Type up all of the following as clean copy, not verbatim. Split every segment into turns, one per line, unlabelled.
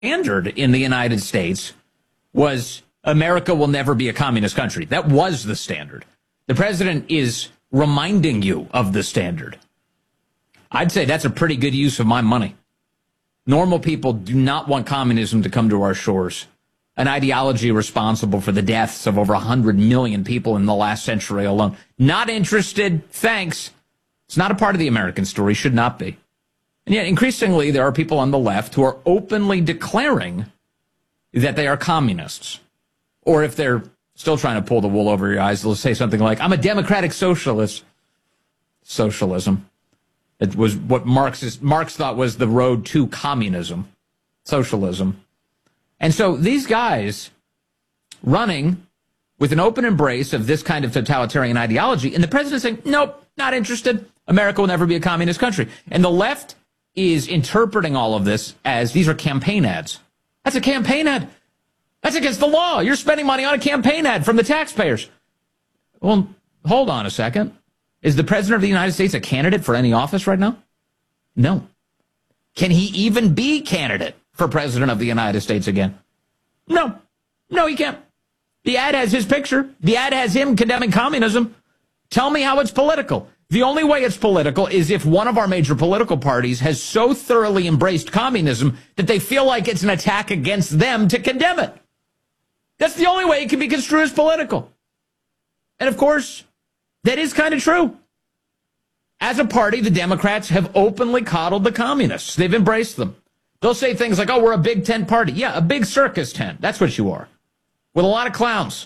standard in the United States was America will never be a communist country. That was the standard. The president is reminding you of the standard. I'd say that's a pretty good use of my money. Normal people do not want communism to come to our shores. An ideology responsible for the deaths of over 100 million people in the last century alone. Not interested. Thanks. It's not a part of the American story. Should not be. And yet, increasingly, there are people on the left who are openly declaring that they are communists. Or if they're still trying to pull the wool over your eyes, they'll say something like, I'm a democratic socialist. Socialism. It was what Marx thought was the road to communism. Socialism. And so these guys running with an open embrace of this kind of totalitarian ideology, and the president saying, nope, not interested. America will never be a communist country. And the left is interpreting all of this as these are campaign ads. That's a campaign ad. That's against the law. You're spending money on a campaign ad from the taxpayers. Well, hold on a second. Is the president of the United States a candidate for any office right now? No. Can he even be candidate for president of the United States again? No. No, he can't. The ad has his picture. The ad has him condemning communism. Tell me how it's political. The only way it's political is if one of our major political parties has so thoroughly embraced communism that they feel like it's an attack against them to condemn it. That's the only way it can be construed as political. And of course, that is kind of true. As a party, the Democrats have openly coddled the communists. They've embraced them. They'll say things like, oh, we're a big tent party. Yeah, a big circus tent. That's what you are. With a lot of clowns.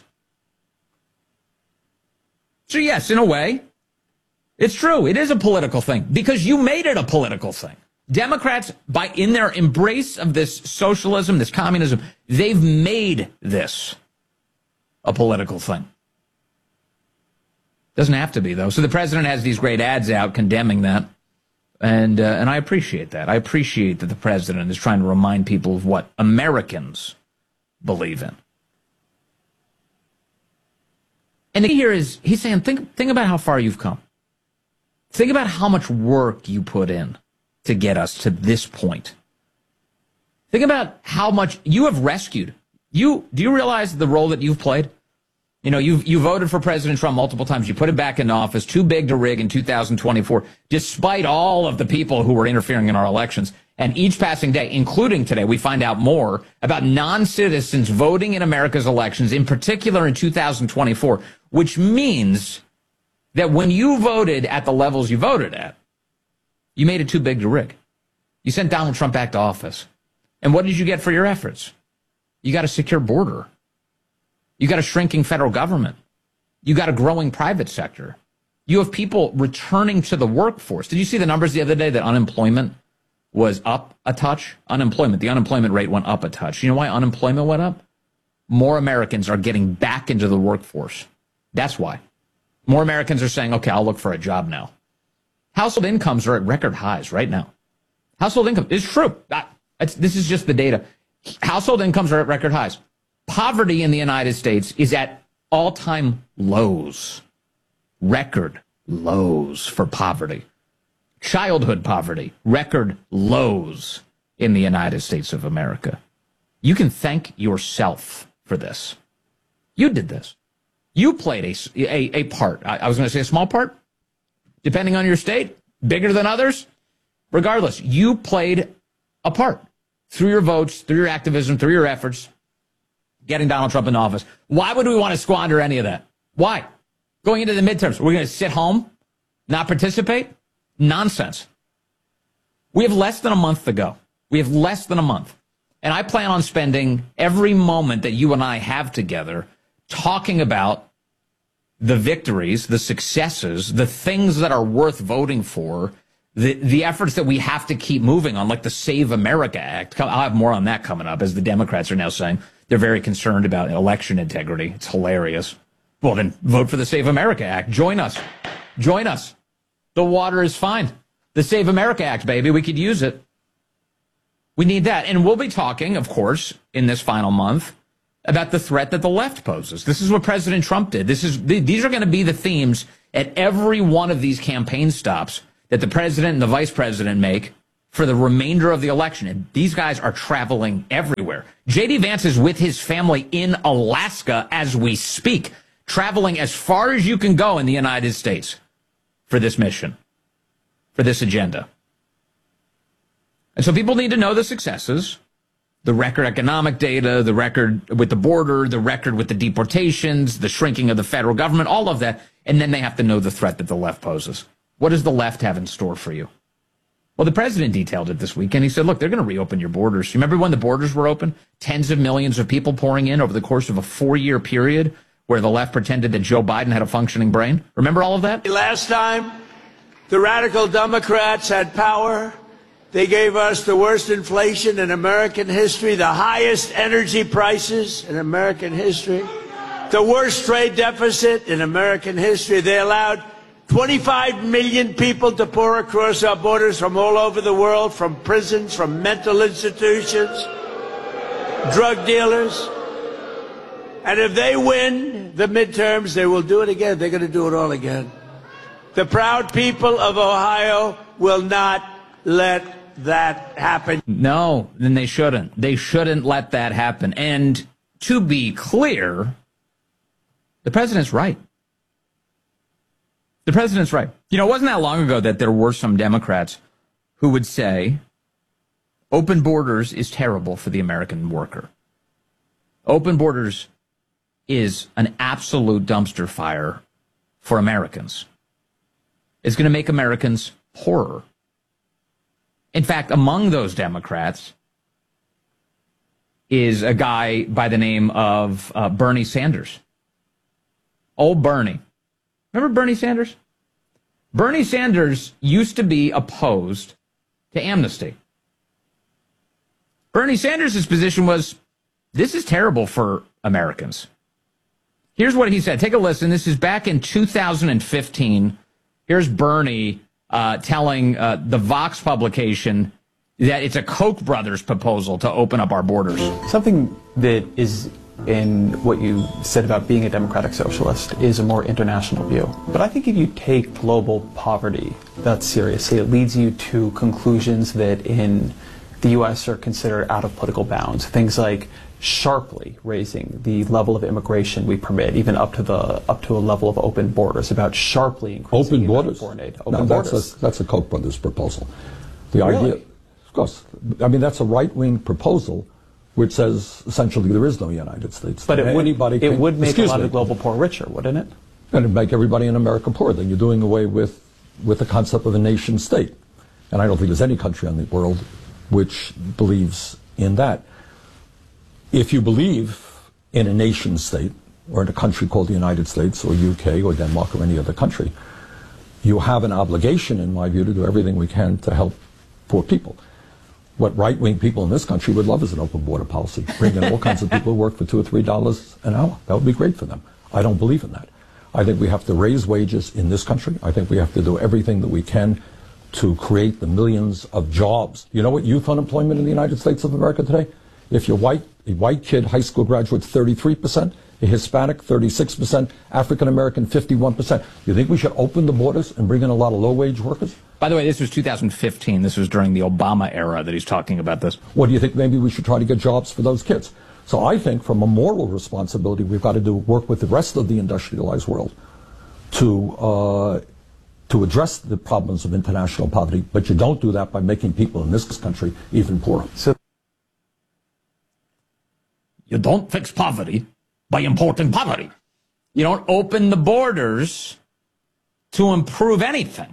So yes, in a way, it's true. It is a political thing because you made it a political thing. Democrats, in their embrace of this socialism, this communism, they've made this a political thing. Doesn't have to be, though. So the president has these great ads out condemning that. And I appreciate that. I appreciate that the president is trying to remind people of what Americans believe in. And the key here is, he's saying, think about how far you've come. Think about how much work you put in to get us to this point. Think about how much you have rescued. Do you realize the role that you've played? You know, you voted for President Trump multiple times. You put him back in office, too big to rig in 2024, despite all of the people who were interfering in our elections. And each passing day, including today, we find out more about non-citizens voting in America's elections, in particular in 2024, which means that when you voted at the levels you voted at, you made it too big to rig. You sent Donald Trump back to office. And what did you get for your efforts? You got a secure border. You got a shrinking federal government. You got a growing private sector. You have people returning to the workforce. Did you see the numbers the other day that unemployment was up a touch? The unemployment rate went up a touch. You know why unemployment went up? More Americans are getting back into the workforce. That's why. More Americans are saying, okay, I'll look for a job now. Household incomes are at record highs right now. Household income is true. This is just the data. Household incomes are at record highs. Poverty in the United States is at all-time lows. Record lows for poverty. Childhood poverty, record lows in the United States of America. You can thank yourself for this. You did this. You played a part. I was going to say a small part, depending on your state, bigger than others. Regardless, you played a part through your votes, through your activism, through your efforts, getting Donald Trump in office. Why would we want to squander any of that? Why? Going into the midterms, we're going to sit home, not participate? Nonsense. We have less than a month to go. We have less than a month. And I plan on spending every moment that you and I have together talking about the victories, the successes, the things that are worth voting for, the efforts that we have to keep moving on, like the Save America Act. I'll have more on that coming up, as the Democrats are now saying they're very concerned about election integrity. It's hilarious. Well, then vote for the Save America Act. Join us. Join us. The water is fine. The Save America Act, baby. We could use it. We need that. And we'll be talking, of course, in this final month about the threat that the left poses. This is what President Trump did. These are going to be the themes at every one of these campaign stops that the president and the vice president make for the remainder of the election. And these guys are traveling everywhere. J.D. Vance is with his family in Alaska as we speak, traveling as far as you can go in the United States for this mission, for this agenda. And so people need to know the successes, the record economic data, the record with the border, the record with the deportations, the shrinking of the federal government, all of that. And then they have to know the threat that the left poses. What does the left have in store for you? Well, the president detailed it this weekend. He said, look, they're going to reopen your borders. You remember when the borders were open? Tens of millions of people pouring in over the course of a 4-year period where the left pretended that Joe Biden had a functioning brain. Remember all of that?
Last time, the radical Democrats had power. They gave us the worst inflation in American history, the highest energy prices in American history, the worst trade deficit in American history. They allowed 25 million people to pour across our borders from all over the world, from prisons, from mental institutions, drug dealers. And if they win the midterms, they will do it again. They're going to do it all again. The proud people of Ohio will not let that happen.
No, then they shouldn't. They shouldn't let that happen. And to be clear, the president's right. The president's right. You know, it wasn't that long ago that there were some Democrats who would say open borders is terrible for the American worker. Open borders is an absolute dumpster fire for Americans. It's going to make Americans poorer. In fact, among those Democrats is a guy by the name of Bernie Sanders. Old Bernie. Remember Bernie Sanders? Bernie Sanders used to be opposed to amnesty. Bernie Sanders' position was, this is terrible for Americans. Here's what he said. Take a listen. This is back in 2015. Here's Bernie telling the Vox publication that it's a Koch brothers proposal to open up our borders.
Something that is in what you said about being a democratic socialist is a more international view. But I think if you take global poverty that seriously, it leads you to conclusions that in the U.S. are considered out of political bounds. Things like sharply raising the level of immigration we permit, even up to a level of open borders, about sharply increasing
open borders.
Foreign aid.
Open borders. That's a Koch brothers proposal. The idea, of course, I mean that's a right-wing proposal, which says essentially there is no United States.
But it would make a lot
me.
of global poor richer, wouldn't it?
And it'd make everybody in America poor. Then you're doing away with the concept of a nation state. And I don't think there's any country in the world which believes in that. If you believe in a nation state, or in a country called the United States, or UK, or Denmark, or any other country, you have an obligation, in my view, to do everything we can to help poor people. What right-wing people in this country would love is an open border policy. Bring in all kinds of people who work for $2 or $3 an hour. That would be great for them. I don't believe in that. I think we have to raise wages in this country. I think we have to do everything that we can to create the millions of jobs. You know what youth unemployment in the United States of America today? If you're white, a white kid, high school graduate, 33%, a Hispanic, 36%, African-American, 51%. You think we should open the borders and bring in a lot of low-wage workers?
By the way, this was 2015. This was during the Obama era that he's talking about this.
What do you think? Maybe we should try to get jobs for those kids. So I think from a moral responsibility, we've got to work with the rest of the industrialized world to address the problems of international poverty. But you don't do that by making people in this country even poorer.
So
you don't fix poverty by importing poverty. You don't open the borders to improve anything.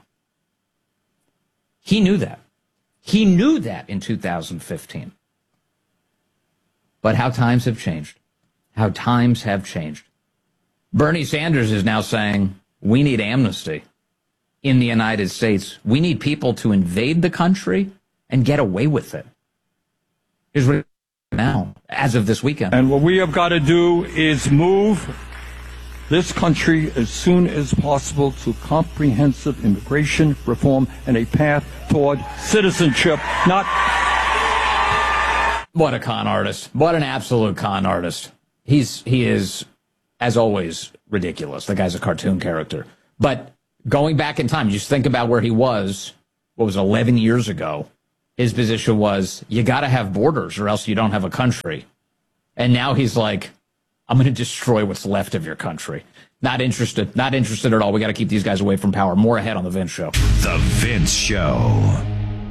He knew that. He knew that in 2015. But how times have changed. How times have changed. Bernie Sanders is now saying, we need amnesty in the United States. We need people to invade the country and get away with it. Here's what now, as of this weekend.
And what we have got to do is move this country as soon as possible to comprehensive immigration reform and a path toward citizenship, not...
What a con artist. What an absolute con artist. He is, as always, ridiculous. The guy's a cartoon character. But going back in time, just think about where he was, 11 years ago, his position was, you got to have borders or else you don't have a country. And now he's like, I'm going to destroy what's left of your country. Not interested at all. We got to keep these guys away from power. More ahead on The Vince Show.
The Vince Show.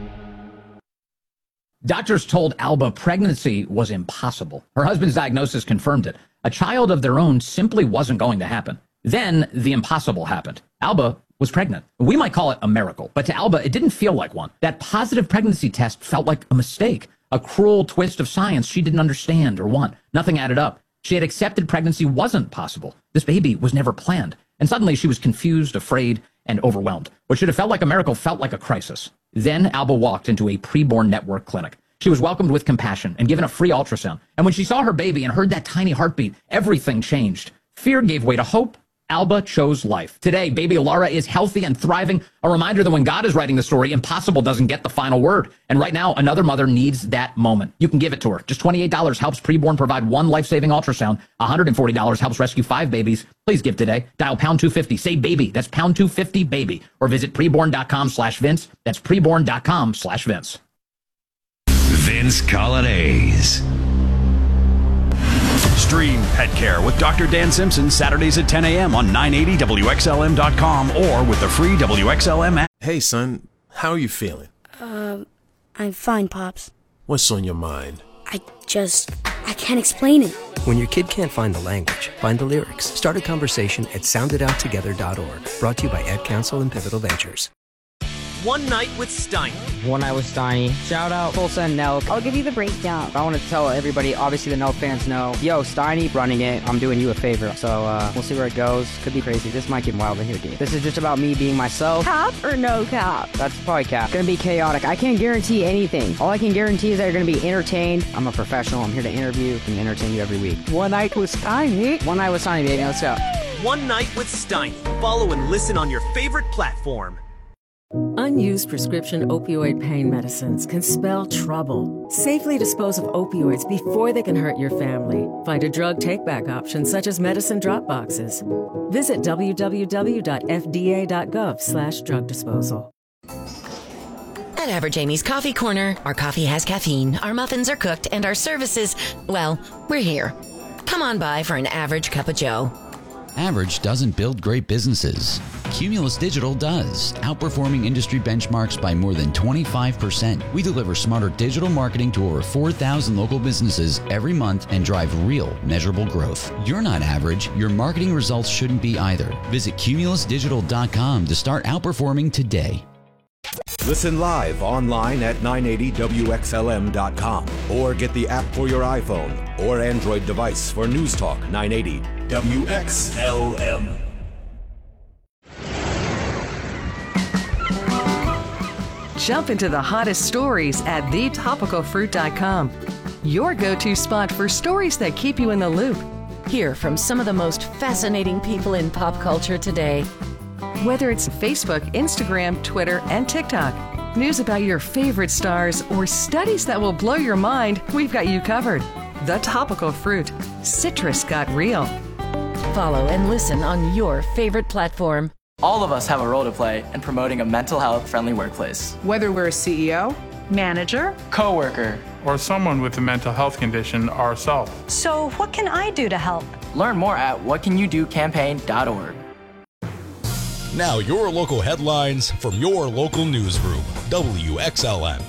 Doctors told Alba pregnancy was impossible. Her husband's diagnosis confirmed it. A child of their own simply wasn't going to happen. Then the impossible happened. Alba was pregnant. We might call it a miracle, but to Alba, it didn't feel like one. That positive pregnancy test felt like a mistake, a cruel twist of science she didn't understand or want. Nothing added up. She had accepted pregnancy wasn't possible. This baby was never planned. And suddenly she was confused, afraid, and overwhelmed. What should have felt like a miracle felt like a crisis. Then Alba walked into a preborn network clinic. She was welcomed with compassion and given a free ultrasound. And when she saw her baby and heard that tiny heartbeat, everything changed. Fear gave way to hope. Alba chose life. Today, baby Laura is healthy and thriving. A reminder that when God is writing the story, impossible doesn't get the final word. And right now, another mother needs that moment. You can give it to her. Just $28 helps preborn provide one life-saving ultrasound. $140 helps rescue 5 babies. Please give today. Dial pound 250. Say baby. That's pound 250 baby. Or visit preborn.com/Vince. That's preborn.com/Vince.
Vince Colonnese.
Stream Pet Care with Dr. Dan Simpson Saturdays at 10 a.m. on 980WXLM.com or with the free WXLM app.
Hey, son, how are you feeling?
I'm fine, Pops.
What's on your mind?
I can't explain it.
When your kid can't find the language, find the lyrics. Start a conversation at sounditouttogether.org. Brought to you by Ad Council and Pivotal Ventures.
One Night with Steiny.
One Night with Steiny. Shout out Full Send Nelk.
I'll give you the breakdown.
I want to tell everybody, obviously the Nelk fans know, yo, Steiny running it, I'm doing you a favor. So we'll see where it goes. Could be crazy. This might get wild in here, dude. This is just about me being myself.
Cap or no cap?
That's probably cap. Gonna be chaotic. I can't guarantee anything. All I can guarantee is that you're gonna be entertained. I'm a professional. I'm here to interview and entertain you every week.
One Night with Steiny.
One Night with Steiny, baby. Let's go.
One Night with Steiny. Follow and listen on your favorite platform.
Unused prescription opioid pain medicines can spell trouble. Safely dispose of opioids before they can hurt your family. Find a drug take-back option such as medicine drop boxes. Visit www.fda.gov/drug disposal.
At Average Amy's Coffee Corner, our coffee has caffeine, our muffins are cooked, and our services, well, we're here. Come on by for an average cup of joe.
Average doesn't build great businesses. Cumulus Digital does, outperforming industry benchmarks by more than 25%. We deliver smarter digital marketing to over 4,000 local businesses every month and drive real, measurable growth. You're not average. Your marketing results shouldn't be either. Visit cumulusdigital.com to start outperforming today.
Listen live online at 980WXLM.com or get the app for your iPhone or Android device for News Talk 980 WXLM.
Jump into the hottest stories at thetopicalfruit.com. Your go-to spot for stories that keep you in the loop.
Hear from some of the most fascinating people in pop culture today.
Whether it's Facebook, Instagram, Twitter, and TikTok, news about your favorite stars, or studies that will blow your mind, we've got you covered. The Topical Fruit. Citrus got real.
Follow and listen on your favorite platform.
All of us have a role to play in promoting a mental health friendly workplace.
Whether we're a CEO, manager,
coworker,
or someone with a mental health condition ourselves.
So what can I do to help?
Learn more at whatcanyoudocampaign.org.
Now your local headlines from your local newsroom, WXLM.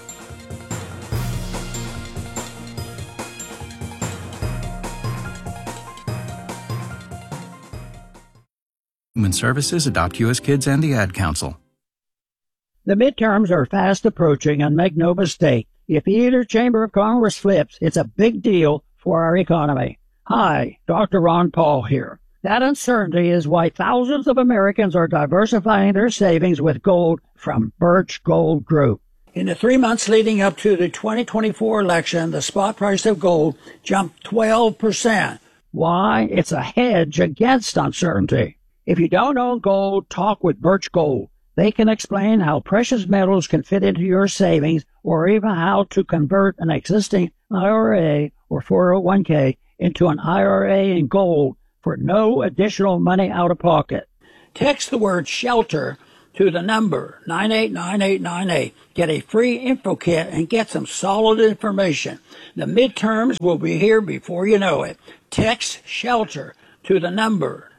Human Services, Adopt U.S. Kids, and the Ad Council.
The midterms are fast approaching, and make no mistake, if either chamber of Congress flips, it's a big deal for our economy. Hi, Dr. Ron Paul here. That uncertainty is why thousands of Americans are diversifying their savings with gold from Birch Gold Group. In the 3 months leading up to the 2024 election, the spot price of gold jumped 12%. Why? It's a hedge against uncertainty. If you don't own gold, talk with Birch Gold. They can explain how precious metals can fit into your savings or even how to convert an existing IRA or 401k into an IRA in gold for no additional money out of pocket. Text the word SHELTER to the number 989898. Get a free info kit and get some solid information. The midterms will be here before you know it. Text SHELTER to the number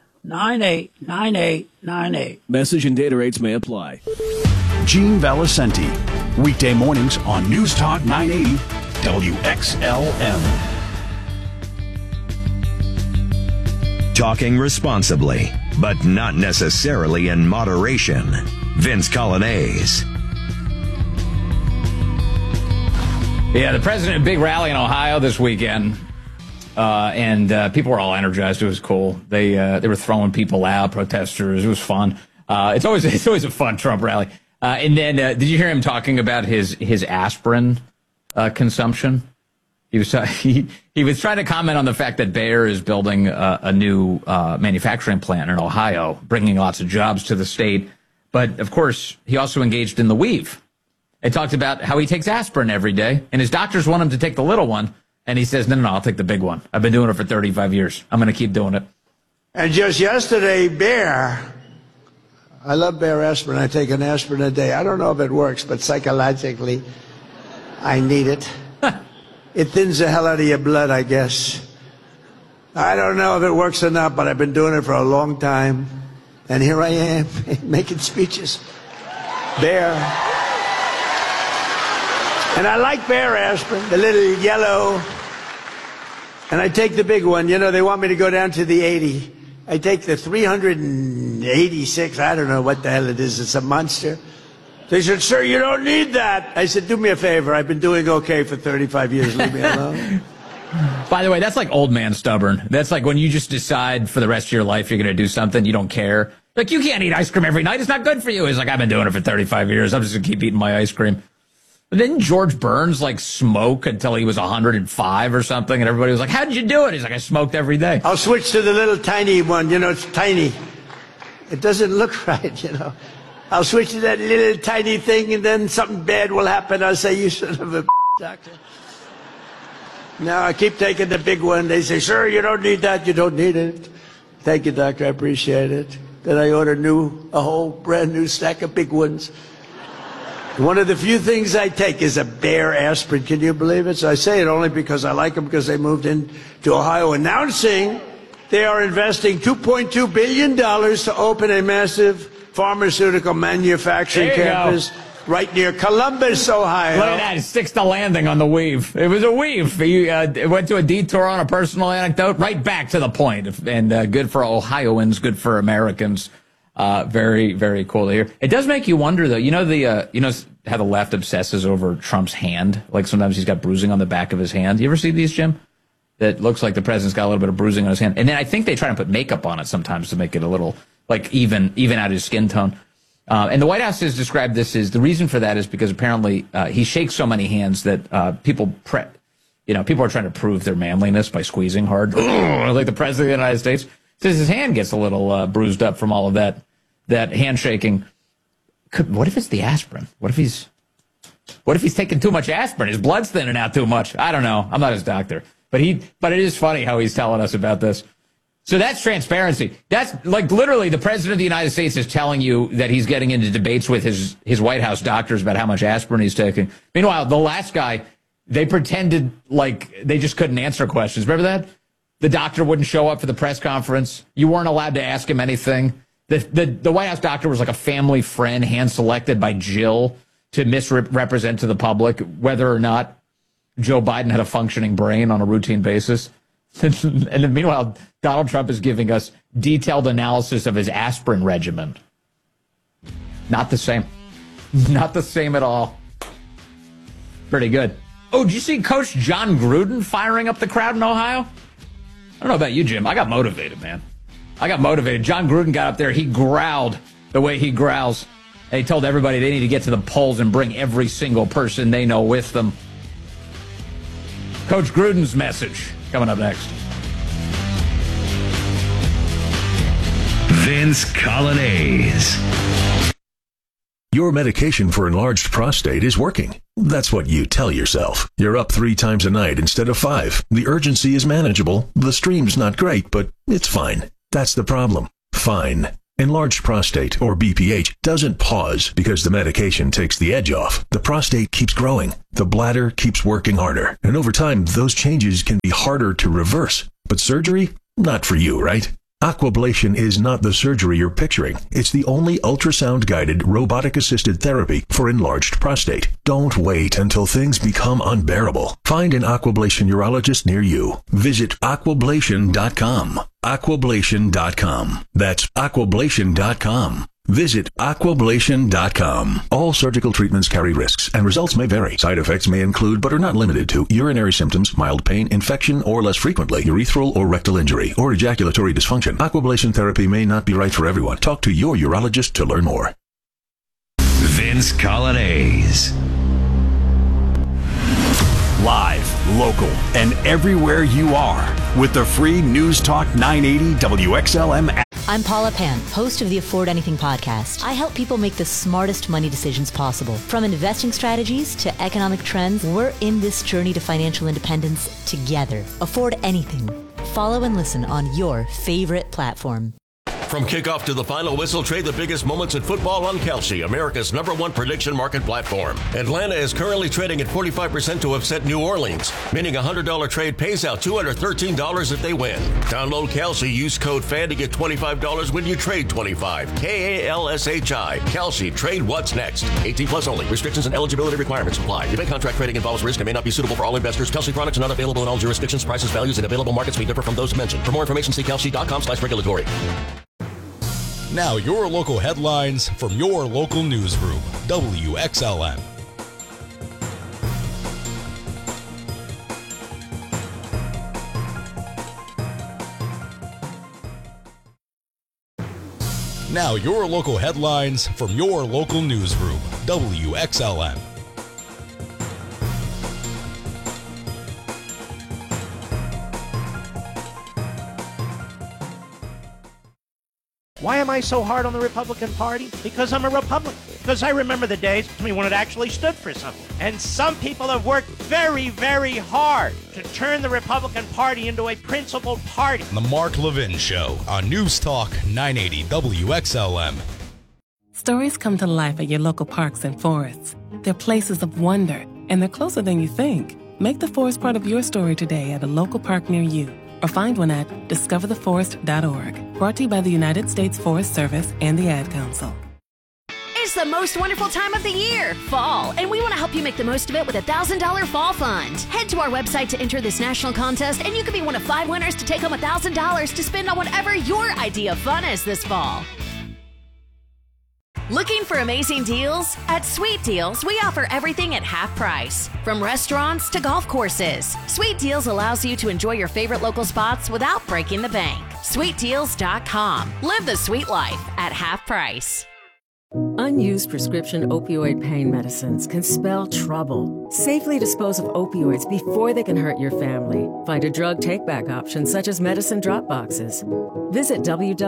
989898.
Message and data rates may apply.
Gene Valicenti, weekday mornings on News Talk 980 WXLM.
Talking responsibly, but not necessarily in moderation. Vince Colonnese.
Yeah, the president had a big rally in Ohio this weekend, and people were all energized. It was cool. They were throwing people out, protesters. It was fun. It's always a fun Trump rally. And then did you hear him talking about his aspirin consumption? He was trying to comment on the fact that Bayer is building a new manufacturing plant in Ohio, bringing lots of jobs to the state. But of course, he also engaged in the weave. He talked about how he takes aspirin every day, and his doctors want him to take the little one, and he says, no, I'll take the big one. I've been doing it for 35 years. I'm going to keep doing it.
And just yesterday, Bayer, I love Bayer aspirin. I take an aspirin a day. I don't know if it works, but psychologically, I need it. It thins the hell out of your blood, I guess. I don't know if it works or not, but I've been doing it for a long time. And here I am, making speeches. Bayer. And I like Bayer aspirin, the little yellow. And I take the big one. You know, they want me to go down to the 80. I take the 386. I don't know what the hell it is. It's a monster. They said, sir, you don't need that. I said, do me a favor. I've been doing okay for 35 years. Leave me alone.
By the way, that's like old man stubborn. That's like when you just decide for the rest of your life you're going to do something, you don't care. Like, you can't eat ice cream every night. It's not good for you. He's like, I've been doing it for 35 years. I'm just going to keep eating my ice cream. But didn't George Burns, like, smoke until he was 105 or something? And everybody was like, how'd you do it? He's like, I smoked every day.
I'll switch to the little tiny one. You know, it's tiny. It doesn't look right, you know. I'll switch to that little tiny thing, and then something bad will happen. I'll say, you son of a doctor. Now I keep taking the big one. They say, sir, you don't need that. You don't need it. Thank you, doctor. I appreciate it. Then I order a whole brand new stack of big ones. One of the few things I take is a Bayer aspirin. Can you believe it? So I say it only because I like them, because they moved into Ohio announcing they are investing $2.2 billion to open a massive pharmaceutical manufacturing campus right near Columbus, Ohio.
Look at that. It sticks the landing on the weave. It was a weave. You went to a detour on a personal anecdote, right back to the point. And good for Ohioans, good for Americans. Very, very cool to hear. It does make you wonder, though. You know how the left obsesses over Trump's hand? Like, sometimes he's got bruising on the back of his hand. You ever see these, Jim? That looks like the president's got a little bit of bruising on his hand. And then I think they try to put makeup on it sometimes to make it a little, like, even out his skin tone. And the White House has described this as the reason for that is because apparently he shakes so many hands that people are trying to prove their manliness by squeezing hard, like the president of the United States. Says his hand gets a little bruised up from all of that handshaking. What if it's the aspirin? What if he's taking too much aspirin? His blood's thinning out too much. I don't know. I'm not his doctor, but it is funny how he's telling us about this. So that's transparency. That's like literally the president of the United States is telling you that he's getting into debates with his White House doctors about how much aspirin he's taking. Meanwhile, the last guy, they pretended like they just couldn't answer questions. Remember that? The doctor wouldn't show up for the press conference. You weren't allowed to ask him anything. The White House doctor was like a family friend hand-selected by Jill to misrepresent to the public whether or not Joe Biden had a functioning brain on a routine basis. And then meanwhile, Donald Trump is giving us detailed analysis of his aspirin regimen. Not the same. Not the same at all. Pretty good. Oh, did you see Coach John Gruden firing up the crowd in Ohio? I don't know about you, Jim. I got motivated, man. I got motivated. John Gruden got up there. He growled the way he growls. And he told everybody they need to get to the polls and bring every single person they know with them. Coach Gruden's message coming up next.
Vince Colonnese.
Your medication for enlarged prostate is working. That's what you tell yourself. You're up 3 times a night instead of 5. The urgency is manageable. The stream's not great, but it's fine. That's the problem. Fine. Enlarged prostate, or BPH, doesn't pause because the medication takes the edge off. The prostate keeps growing. The bladder keeps working harder. And over time, those changes can be harder to reverse. But surgery? Not for you, right? Aquablation is not the surgery you're picturing. It's the only ultrasound-guided, robotic-assisted therapy for enlarged prostate. Don't wait until things become unbearable. Find an Aquablation urologist near you. Visit aquablation.com. Aquablation.com. That's aquablation.com. Visit aquablation.com. All surgical treatments carry risks, and results may vary. Side effects may include, but are not limited to, urinary symptoms, mild pain, infection, or less frequently, urethral or rectal injury, or ejaculatory dysfunction. Aquablation therapy may not be right for everyone. Talk to your urologist to learn more.
Vince Colonnese.
Live, local, and everywhere you are with the free News Talk 980 WXLM app.
I'm Paula Pan, host of the Afford Anything podcast. I help people make the smartest money decisions possible. From investing strategies to economic trends, we're in this journey to financial independence together. Afford Anything. Follow and listen on your favorite platform.
From kickoff to the final whistle, trade the biggest moments in football on Kalshi, America's #1 prediction market platform. Atlanta is currently trading at 45% to upset New Orleans, meaning a $100 trade pays out $213 if they win. Download Kalshi, use code FAN to get $25 when you trade 25. KALSHI. Kalshi, trade what's next. 18 plus only. Restrictions and eligibility requirements apply. Debit contract trading involves risk and may not be suitable for all investors. Kalshi products are not available in all jurisdictions. Prices, values, and available markets may differ from those mentioned. For more information, see kalshi.com/regulatory.
Now your local headlines from your local newsroom, WXLM. Now your local headlines from your local newsroom, WXLM.
Why am I so hard on the Republican Party? Because I'm a Republican. Because I remember the days when it actually stood for something. And some people have worked very, very hard to turn the Republican Party into a principled party.
The Mark Levin Show on News Talk 980 WXLM.
Stories come to life at your local parks and forests. They're places of wonder, and they're closer than you think. Make the forest part of your story today at a local park near you, or find one at discovertheforest.org. Brought to you by the United States Forest Service and the Ad Council.
It's the most wonderful time of the year, fall, and we want to help you make the most of it with a $1,000 fall fund. Head to our website to enter this national contest, and you could be one of 5 winners to take home $1,000 to spend on whatever your idea of fun is this fall. Looking for amazing deals? At Sweet Deals, we offer everything at half price. From restaurants to golf courses, Sweet Deals allows you to enjoy your favorite local spots without breaking the bank. SweetDeals.com. Live the sweet life at half price.
Unused prescription opioid pain medicines can spell trouble. Safely dispose of opioids before they can hurt your family. Find a drug take-back option such as medicine drop boxes. Visit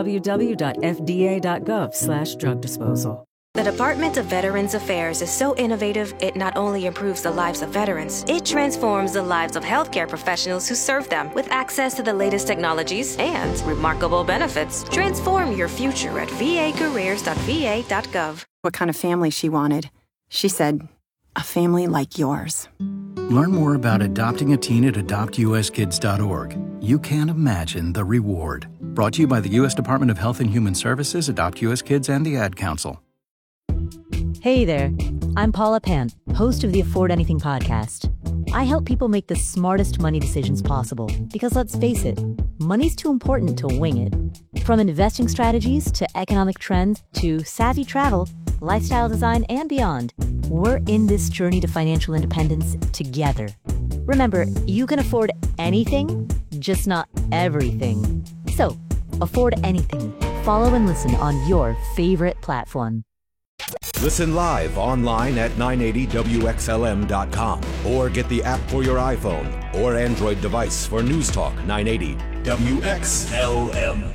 www.fda.gov/drug disposal.
The Department of Veterans Affairs is so innovative, it not only improves the lives of veterans, it transforms the lives of healthcare professionals who serve them with access to the latest technologies and remarkable benefits. Transform your future at vacareers.va.gov.
What kind of family she wanted. She said, a family like yours.
Learn more about adopting a teen at adoptuskids.org. You can't imagine the reward. Brought to you by the U.S. Department of Health and Human Services, Adopt U.S. Kids, and the Ad Council.
Hey there, I'm Paula Pan, host of the Afford Anything podcast. I help people make the smartest money decisions possible because let's face it, money's too important to wing it. From investing strategies to economic trends to savvy travel, lifestyle design, and beyond, we're in this journey to financial independence together. Remember, you can afford anything, just not everything. So, afford anything. Follow and listen on your favorite platform.
Listen live online at 980WXLM.com or get the app for your iPhone or Android device for News Talk 980 WXLM.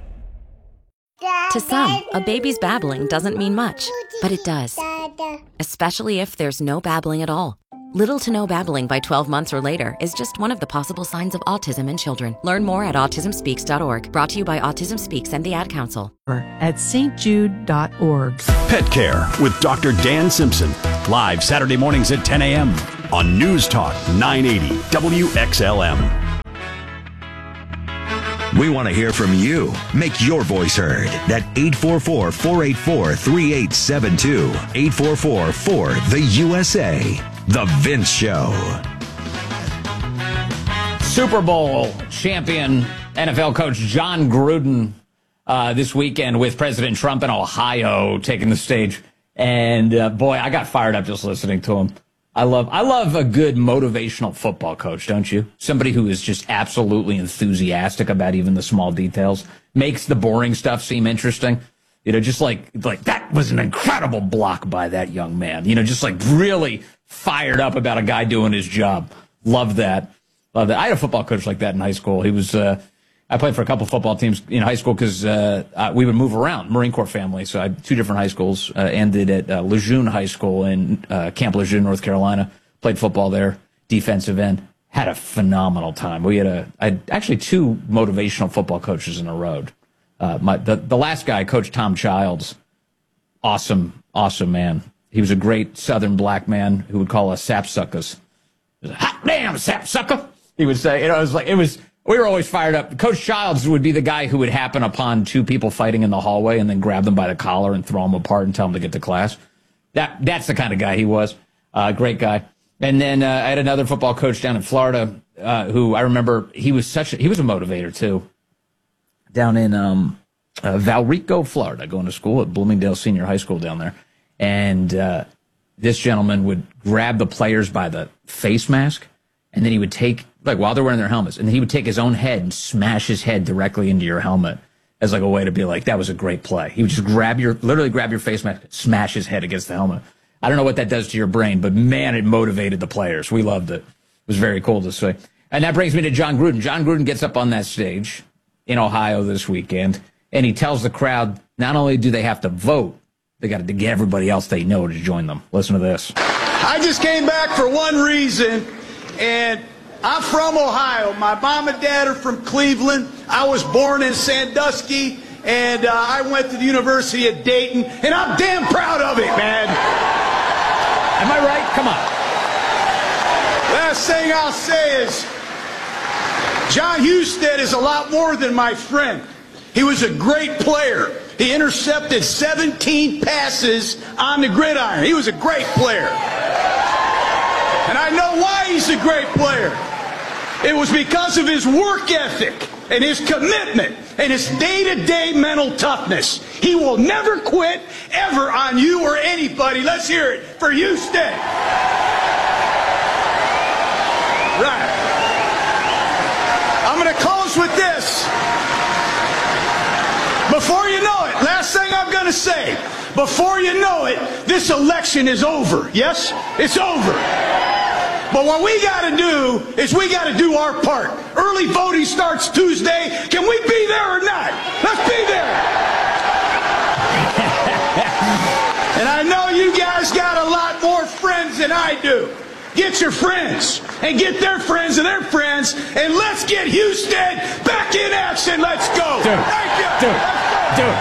To some, a baby's babbling doesn't mean much, but it does. Especially if there's no babbling at all. Little to no babbling by 12 months or later is just one of the possible signs of autism in children. Learn more at autismspeaks.org. Brought to you by Autism Speaks and the Ad Council.
At stjude.org.
Pet Care with Dr. Dan Simpson. Live Saturday mornings at 10 a.m. on News Talk 980 WXLM.
We want to hear from you. Make your voice heard. That 844-484-3872. 844-4-THE-USA. The Vince Show.
Super Bowl champion NFL coach John Gruden this weekend with President Trump in Ohio taking the stage. And boy, I got fired up just listening to him. I love a good motivational football coach, don't you? Somebody who is just absolutely enthusiastic about even the small details, makes the boring stuff seem interesting. You know, just like that was an incredible block by that young man. You know, just like really fired up about a guy doing his job. Love that. Love that. I had a football coach like that in high school. He was, I played for a couple football teams in high school because we would move around, Marine Corps family. So I had two different high schools, ended at Lejeune High School in Camp Lejeune, North Carolina. Played football there, defensive end. Had a phenomenal time. I had actually two motivational football coaches in a row. The last guy, Coach Tom Childs, awesome man. He was a great Southern black man who would call us sapsuckers. Hot damn, sapsucker! He would say, we were always fired up. Coach Childs would be the guy who would happen upon two people fighting in the hallway and then grab them by the collar and throw them apart and tell them to get to class. That's the kind of guy he was. Great guy. And then I had another football coach down in Florida who I remember he was a motivator too. Down in Valrico, Florida, going to school at Bloomingdale Senior High School down there. And this gentleman would grab the players by the face mask, and then he would take, like while they're wearing their helmets, and then he would take his own head and smash his head directly into your helmet as like a way to be like, that was a great play. He would just literally grab your face mask, smash his head against the helmet. I don't know what that does to your brain, but man, it motivated the players. We loved it. It was very cool to see. And that brings me to John Gruden. John Gruden gets up on that stage in Ohio this weekend, and he tells the crowd not only do they have to vote, they got to get everybody else they know to join them. Listen to this.
I just came back for one reason, and I'm from Ohio. My mom and dad are from Cleveland. I was born in Sandusky, and I went to the University of Dayton, and I'm damn proud of it, man.
Am I right? Come on.
Last thing I'll say is, John Husted is a lot more than my friend. He was a great player. He intercepted 17 passes on the gridiron. He was a great player. And I know why he's a great player. It was because of his work ethic and his commitment and his day-to-day mental toughness. He will never quit, ever, on you or anybody. Let's hear it for Husted. Right. I'm going to close with this. Before you know it, last thing I'm going to say, before you know it, this election is over. Yes? It's over. But what we got to do is we got to do our part. Early voting starts Tuesday. Can we be there or not? Let's be there. And I know you guys got a lot more friends than I do. Get your friends and get their friends and their friends, and let's get Husted back in action. Let's go. Thank you.
Dude.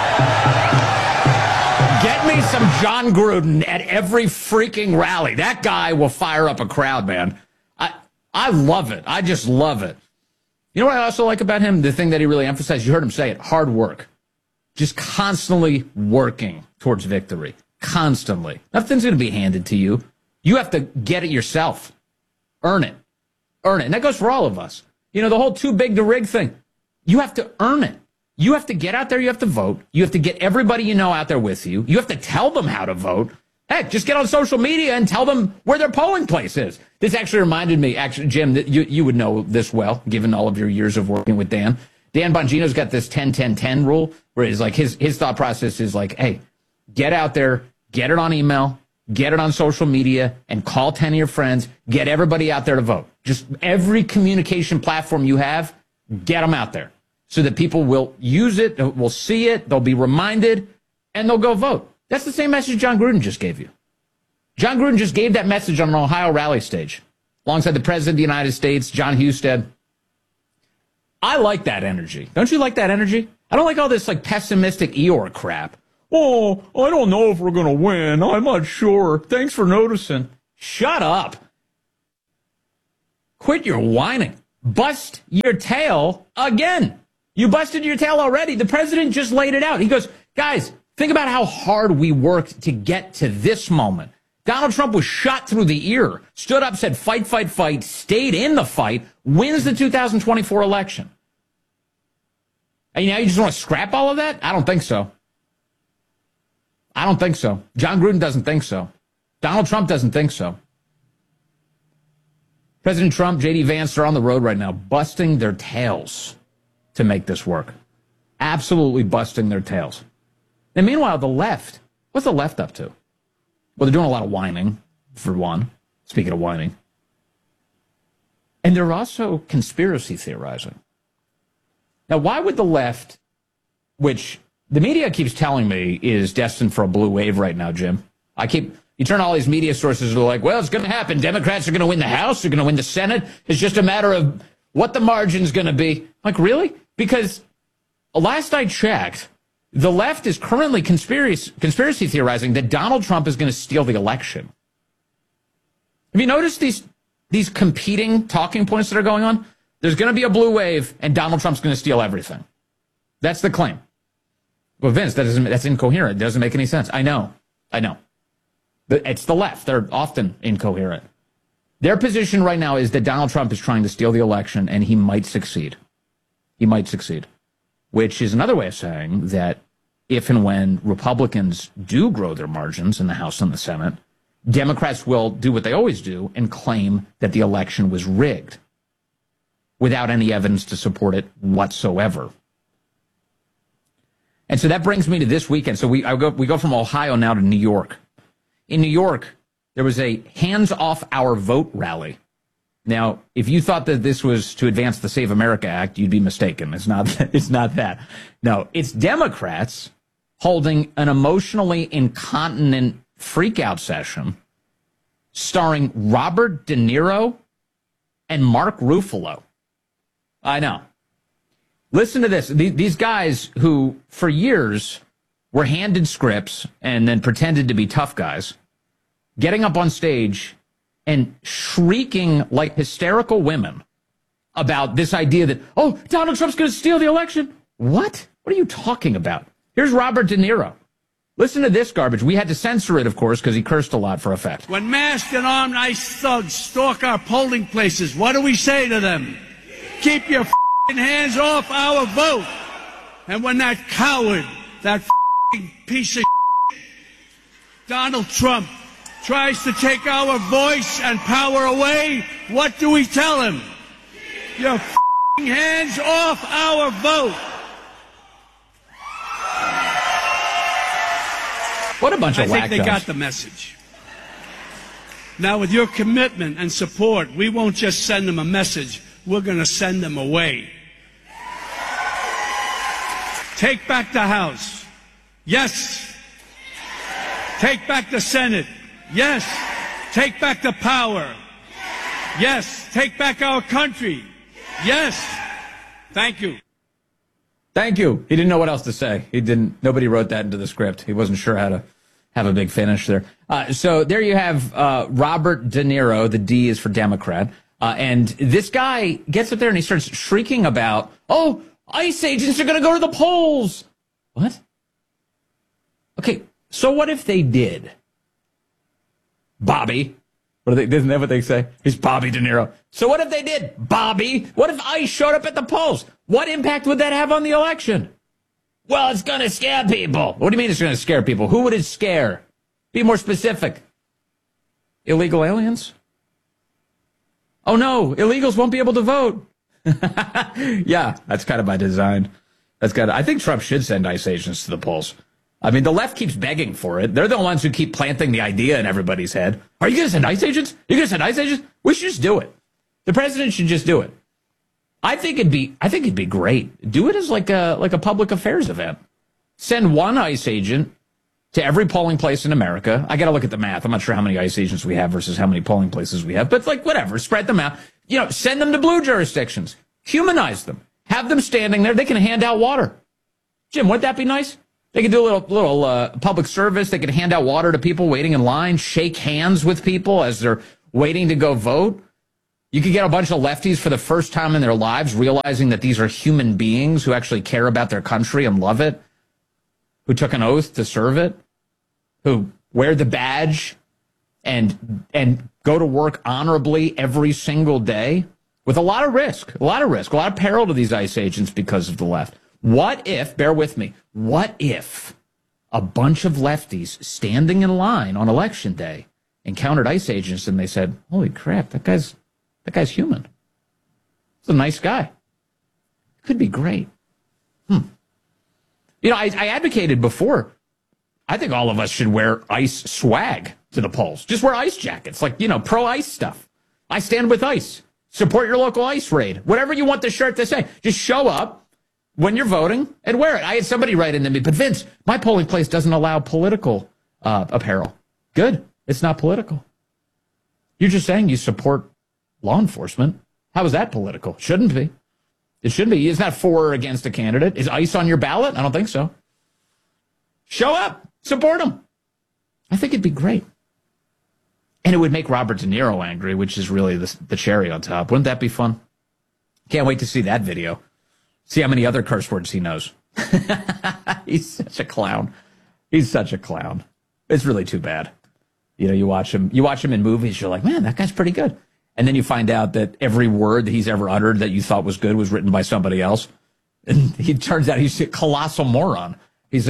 Get me some John Gruden at every freaking rally. That guy will fire up a crowd, man. I love it. I just love it. You know what I also like about him? The thing that he really emphasized, you heard him say it, hard work. Just constantly working towards victory. Constantly. Nothing's going to be handed to you. You have to get it yourself. Earn it. Earn it. And that goes for all of us. You know, the whole too big to rig thing. You have to earn it. You have to get out there. You have to vote. You have to get everybody you know out there with you. You have to tell them how to vote. Heck, just get on social media and tell them where their polling place is. This actually reminded me, Jim, that you would know this well, given all of your years of working with Dan. Dan Bongino's got this 10-10-10 rule where it's like his thought process is like, hey, get out there, get it on email, get it on social media, and call 10 of your friends. Get everybody out there to vote. Just every communication platform you have, get them out there so that people will use it, will see it, they'll be reminded, and they'll go vote. That's the same message John Gruden just gave you. John Gruden just gave that message on an Ohio rally stage alongside the President of the United States, John Husted. I like that energy. Don't you like that energy? I don't like all this like pessimistic Eeyore crap. Oh, I don't know if we're going to win. I'm not sure. Thanks for noticing. Shut up. Quit your whining. Bust your tail again. You busted your tail already. The president just laid it out. He goes, guys, think about how hard we worked to get to this moment. Donald Trump was shot through the ear, stood up, said fight, fight, fight, stayed in the fight, wins the 2024 election. And now you just want to scrap all of that? I don't think so. I don't think so. John Gruden doesn't think so. Donald Trump doesn't think so. President Trump, J.D. Vance, they're on the road right now, busting their tails to make this work. Absolutely busting their tails. And meanwhile, the left, what's the left up to? Well, they're doing a lot of whining, for one. Speaking of whining. And they're also conspiracy theorizing. Now, why would the left, which the media keeps telling me is destined for a blue wave right now, Jim? You turn all these media sources, they're like, well, it's going to happen. Democrats are going to win the House. They're going to win the Senate. It's just a matter of what the margin's going to be. Like, really? Because last I checked, the left is currently conspiracy theorizing that Donald Trump is going to steal the election. Have you noticed these competing talking points that are going on? There's going to be a blue wave, and Donald Trump's going to steal everything. That's the claim. Well, Vince, that's incoherent. It doesn't make any sense. I know. But it's the left. They're often incoherent. Their position right now is that Donald Trump is trying to steal the election, and he might succeed. He might succeed. Which is another way of saying that if and when Republicans do grow their margins in the House and the Senate, Democrats will do what they always do and claim that the election was rigged without any evidence to support it whatsoever. And so that brings me to this weekend. So we go from Ohio now to New York. In New York, there was a Hands Off Our Vote rally. Now, if you thought that this was to advance the Save America Act, you'd be mistaken. It's not that. No, it's Democrats holding an emotionally incontinent freakout session starring Robert De Niro and Mark Ruffalo. I know. Listen to this. These guys who, for years, were handed scripts and then pretended to be tough guys, getting up on stage and shrieking like hysterical women about this idea that, oh, Donald Trump's going to steal the election. What? What are you talking about? Here's Robert De Niro. Listen to this garbage. We had to censor it, of course, because he cursed a lot for effect.
When masked and armed ICE thugs stalk our polling places, what do we say to them? Keep your hands off our vote. And when that coward, that piece of Donald Trump tries to take our voice and power away, what do we tell him? Your hands off our vote.
What a bunch of
I think they
whack-jobs.
got the message. Now, with your commitment and support, we won't just send them a message, we're going to send them away. Take back the House. Yes. Take back the Senate. Yes. Take back the power. Yes. Take back our country. Yes. Thank you.
Thank you. He didn't know what else to say. Nobody wrote that into the script. He wasn't sure how to have a big finish there. So there you have Robert De Niro. The D is for Democrat. And this guy gets up there and he starts shrieking about, oh, ICE agents are going to go to the polls. What? Okay, so what if they did? Bobby. Isn't that what they say? He's Bobby De Niro. So what if they did? Bobby. What if ICE showed up at the polls? What impact would that have on the election? Well, it's going to scare people. What do you mean it's going to scare people? Who would it scare? Be more specific. Illegal aliens? Oh, no. Illegals won't be able to vote. Yeah, that's kind of by design. I think Trump should send ICE agents to the polls. I mean, the left keeps begging for it. They're the ones who keep planting the idea in everybody's head. Are you going to send ICE agents? You're going to send ICE agents? We should just do it. The president should just do it. I think it'd be great. Do it as like a public affairs event. Send one ICE agent to every polling place in America. I got to look at the math. I'm not sure how many ICE agents we have versus how many polling places we have, but like whatever, spread them out. You know, send them to blue jurisdictions. Humanize them. Have them standing there. They can hand out water. Jim, wouldn't that be nice? They could do a little public service. They could hand out water to people waiting in line, shake hands with people as they're waiting to go vote. You could get a bunch of lefties for the first time in their lives realizing that these are human beings who actually care about their country and love it, who took an oath to serve it, who wear the badge and go to work honorably every single day with a lot of risk, a lot of peril to these ICE agents because of the left. What if, bear with me, what if a bunch of lefties standing in line on election day encountered ICE agents and they said, holy crap, that guy's human. He's a nice guy. Could be great. You know, I advocated before, I think all of us should wear ICE swag to the polls. Just wear ICE jackets, like, you know, pro-ICE stuff. I stand with ICE. Support your local ICE raid. Whatever you want the shirt to say. Just show up when you're voting and wear it. I had somebody write into me, but Vince, my polling place doesn't allow political apparel. Good. It's not political. You're just saying you support law enforcement. How is that political? Shouldn't be. It shouldn't be. It's not for or against a candidate. Is ICE on your ballot? I don't think so. Show up. Support them. I think it'd be great. And it would make Robert De Niro angry, which is really the cherry on top. Wouldn't that be fun? Can't wait to see that video. See how many other curse words he knows. He's such a clown. He's such a clown. It's really too bad. You know, you watch him in movies, you're like, man, that guy's pretty good. And then you find out that every word that he's ever uttered that you thought was good was written by somebody else. And he turns out he's a colossal moron. He's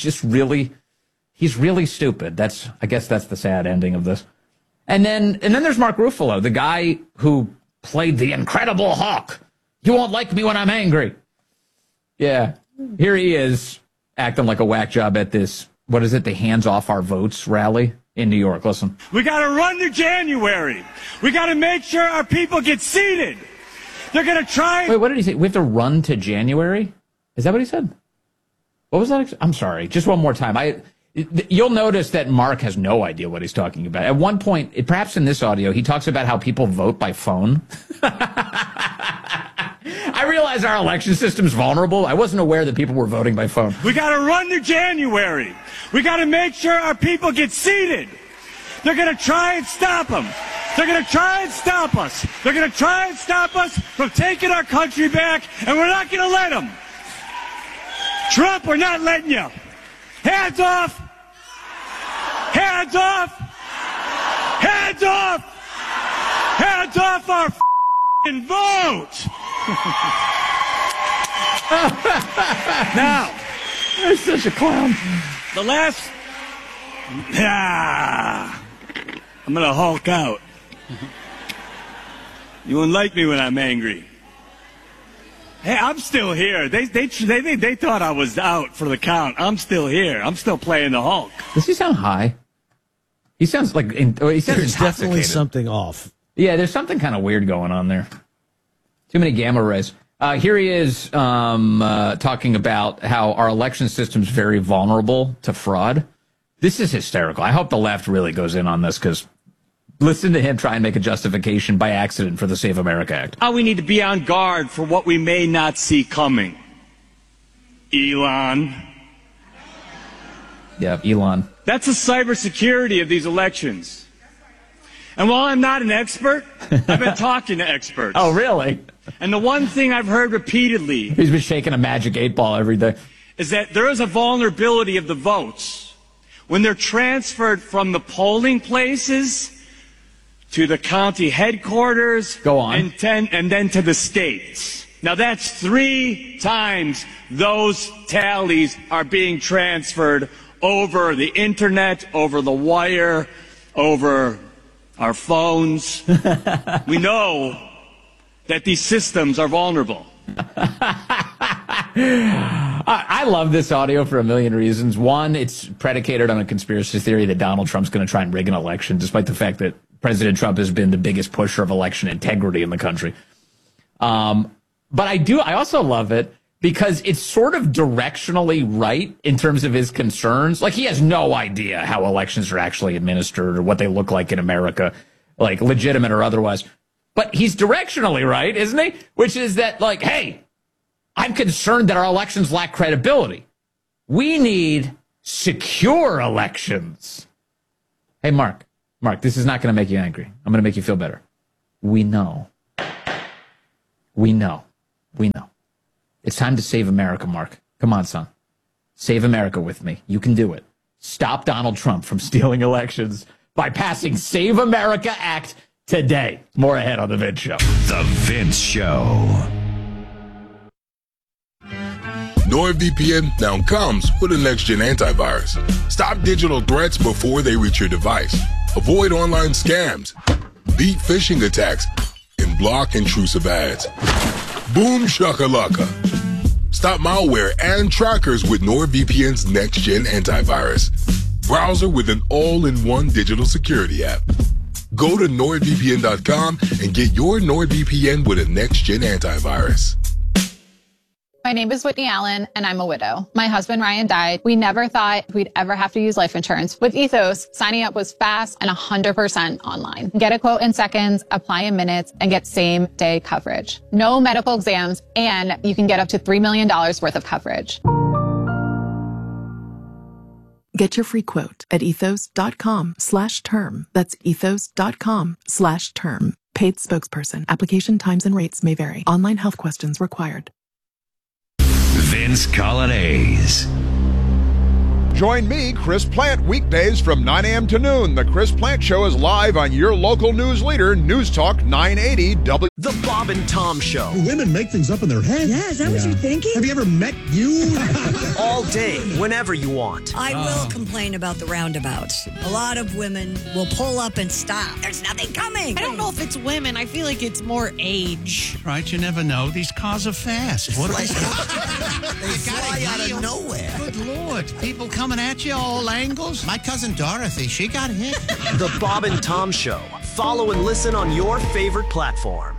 really stupid. I guess that's the sad ending of this. And then there's Mark Ruffalo, the guy who played the Incredible Hulk. You won't like me when I'm angry. Yeah. Here he is acting like a whack job at this, what is it, the Hands Off Our Votes rally in New York. Listen.
We got to run to January. We got to make sure our people get seated. They're going to try.
Wait, what did he say? We have to run to January? Is that what he said? What was that? I'm sorry. Just one more time. You'll notice that Mark has no idea what he's talking about. At one point, perhaps in this audio, he talks about how people vote by phone. I realize our election system's vulnerable. I wasn't aware that people were voting by phone.
We got to run to January. We got to make sure our people get seated. They're going to try and stop them. They're going to try and stop us. They're going to try and stop us from taking our country back, and we're not going to let them. Trump, we're not letting you. Hands off! Hands off! Hands off! Hands off our f***ing vote! Now,
you're such a clown.
The last... I'm gonna Hulk out. You won't like me when I'm angry. Hey, I'm still here. They thought I was out for the count. I'm still here. I'm still playing the Hulk.
Does he sound high? He sounds like he sounds
There's definitely something off.
Yeah, there's something kind of weird going on there. Too many gamma rays. Here he is talking about how our election system's very vulnerable to fraud. This is hysterical. I hope the left really goes in on this because listen to him try and make a justification by accident for the Save America Act.
Now we need to be on guard for what we may not see coming. Elon.
Yeah, Elon.
That's the cybersecurity of these elections. And while I'm not an expert, I've been talking to experts.
Oh, really?
And the one thing I've heard repeatedly...
He's been shaking a magic 8-ball every day.
...is that there is a vulnerability of the votes when they're transferred from the polling places to the county headquarters.
Go on.
And then to the states. Now that's 3 times those tallies are being transferred over the internet, over the wire, over our phones. We know that these systems are vulnerable.
I love this audio for a million reasons. One, it's predicated on a conspiracy theory that Donald Trump's going to try and rig an election, despite the fact that President Trump has been the biggest pusher of election integrity in the country. But I also love it because it's sort of directionally right in terms of his concerns. Like, he has no idea how elections are actually administered or what they look like in America, like legitimate or otherwise. But he's directionally right, isn't he? Which is that, like, hey, I'm concerned that our elections lack credibility. We need secure elections. Hey, Mark, this is not going to make you angry. I'm going to make you feel better. We know. It's time to save America, Mark. Come on, son. Save America with me. You can do it. Stop Donald Trump from stealing elections by passing Save America Act today. More ahead on The Vince Show.
The Vince Show.
NordVPN now comes with a next-gen antivirus. Stop digital threats before they reach your device. Avoid online scams, beat phishing attacks, and block intrusive ads. Boom shakalaka. Stop malware and trackers with NordVPN's next-gen antivirus. Browser with an all-in-one digital security app. Go to NordVPN.com and get your NordVPN with a next-gen antivirus.
My name is Whitney Allen, and I'm a widow. My husband, Ryan, died. We never thought we'd ever have to use life insurance. With Ethos, signing up was fast and 100% online. Get a quote in seconds, apply in minutes, and get same-day coverage. No medical exams, and you can get up to $3 million worth of coverage.
Get your free quote at ethos.com/term. That's ethos.com/term. Paid spokesperson. Application times and rates may vary. Online health questions required.
Vince Colonnese.
Join me, Chris Plant, weekdays from 9 a.m. to noon. The Chris Plant Show is live on your local news leader, News Talk 980 W.
The Bob and Tom Show.
Women make things up in their head.
Yeah, is that what you're thinking?
Have you ever met you?
All day, whenever you want.
I will complain about the roundabouts. A lot of women will pull up and stop. There's nothing coming.
I don't know if it's women. I feel like it's more age.
Right, you never know. These cars are fast. What
They fly out of nowhere.
Good Lord. People coming at you all angles. My cousin Dorothy, she got hit.
The Bob and Tom Show. Follow and listen on your favorite platform.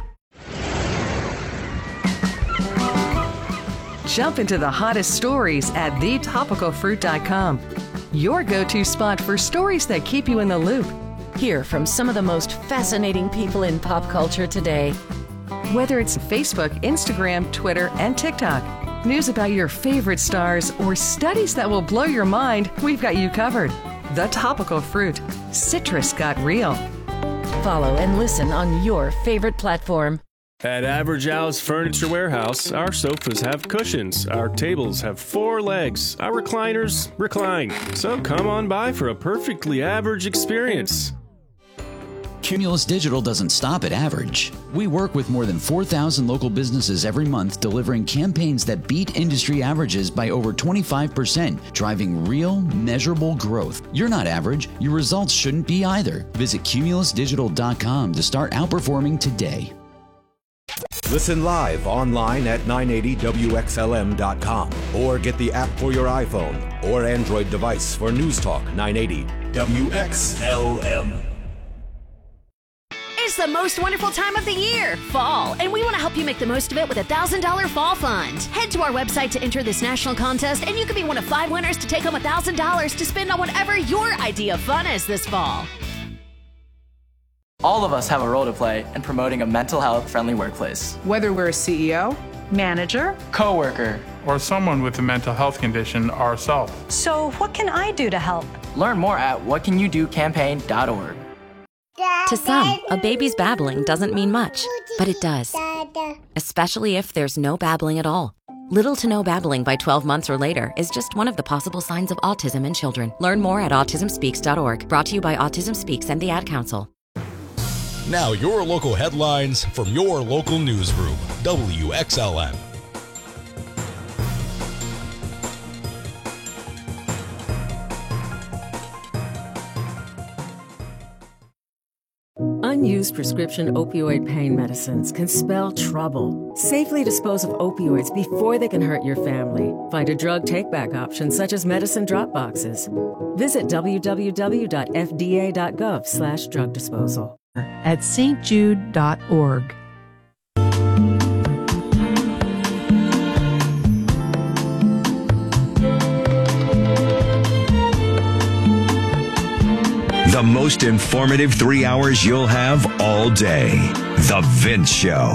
Jump into the hottest stories at thetopicalfruit.com. Your go-to spot for stories that keep you in the loop. Hear from some of the most fascinating people in pop culture today. Whether it's Facebook, Instagram, Twitter, and TikTok, news about your favorite stars, or studies that will blow your mind, we've got you covered. The Topical Fruit. Citrus got real. Follow and listen on your favorite platform.
At Average Al's Furniture Warehouse, our sofas have cushions, our tables have 4 legs, our recliners recline. So come on by for a perfectly average experience.
Cumulus Digital doesn't stop at average. We work with more than 4,000 local businesses every month, delivering campaigns that beat industry averages by over 25%, driving real, measurable growth. You're not average. Your results shouldn't be either. Visit cumulusdigital.com to start outperforming today.
Listen live online at 980WXLM.com or get the app for your iPhone or Android device for News Talk 980 WXLM.
It's the most wonderful time of the year, fall, and we want to help you make the most of it with a $1,000 fall fund. Head to our website to enter this national contest, and you could be one of 5 winners to take home $1,000 to spend on whatever your idea of fun is this fall.
All of us have a role to play in promoting a mental health friendly workplace.
Whether we're a CEO, manager,
coworker,
or someone with a mental health condition ourselves.
So what can I do to help?
Learn more at whatcanyoudocampaign.org.
To some, a baby's babbling doesn't mean much, but it does. Especially if there's no babbling at all. Little to no babbling by 12 months or later is just one of the possible signs of autism in children. Learn more at autismspeaks.org. Brought to you by Autism Speaks and the Ad Council.
Now your local headlines from your local newsroom, WXLM.
Unused prescription opioid pain medicines can spell trouble. Safely dispose of opioids before they can hurt your family. Find a drug take-back option such as medicine drop boxes. Visit www.fda.gov/drug disposal.
At stjude.org.
The most informative 3 hours you'll have all day. The Vince Show.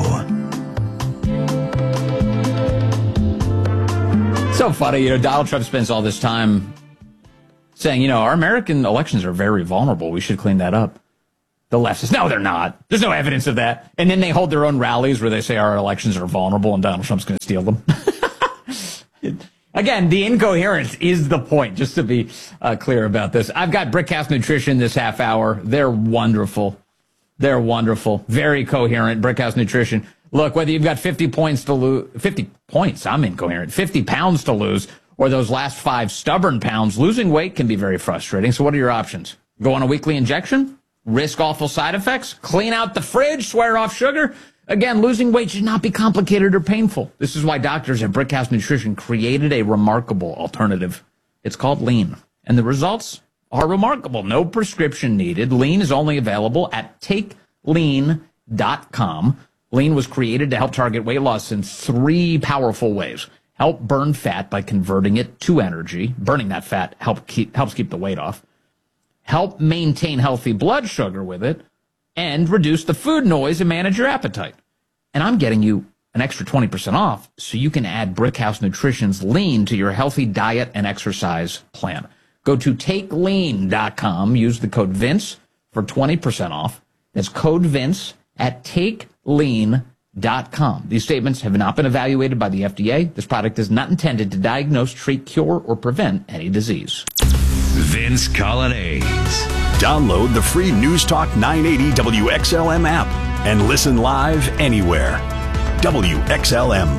So funny, Donald Trump spends all this time saying, our American elections are very vulnerable. We should clean that up. The left says, no, they're not. There's no evidence of that. And then they hold their own rallies where they say our elections are vulnerable and Donald Trump's going to steal them. Again, the incoherence is the point, just to be clear about this. I've got Brickhouse Nutrition this half hour. They're wonderful. They're wonderful. Very coherent. Brickhouse Nutrition. Look, whether you've got 50 points to lose, 50 points, I'm incoherent, 50 pounds to lose, or those last 5 stubborn pounds, losing weight can be very frustrating. So what are your options? Go on a weekly injection? Risk awful side effects? Clean out the fridge? Swear off sugar? Again, losing weight should not be complicated or painful. This is why doctors at Brickhouse Nutrition created a remarkable alternative. It's called Lean. And the results are remarkable. No prescription needed. Lean is only available at TakeLean.com. Lean was created to help target weight loss in 3 powerful ways. Help burn fat by converting it to energy. Burning that fat helps keep the weight off. Help maintain healthy blood sugar with it. And reduce the food noise and manage your appetite. And I'm getting you an extra 20% off so you can add Brickhouse Nutrition's Lean to your healthy diet and exercise plan. Go to TakeLean.com. Use the code Vince for 20% off. That's code Vince at TakeLean.com. These statements have not been evaluated by the FDA. This product is not intended to diagnose, treat, cure, or prevent any disease.
Vince Colonnese.
Download the free News Talk 980 WXLM app and listen live anywhere. WXLM.